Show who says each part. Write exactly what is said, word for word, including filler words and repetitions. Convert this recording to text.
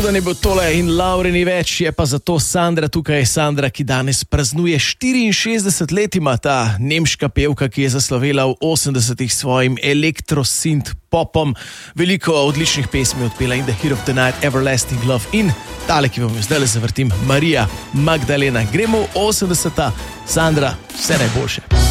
Speaker 1: čuden je bil tole in Laure ni več, je pa zato Sandra tukaj. Sandra, ki danes praznuje štiriinšestdeset let, ima ta nemška pevka, ki je zaslovela v osemdesetih s svojim elektrosynth popom. Veliko odličnih pesmi odpela in The Hit of the Night, Everlasting Love in tale, ki vam jo zdaj zavrtim, Marija Magdalena. Gremo v osemdeseta. Sandra, vse najboljše.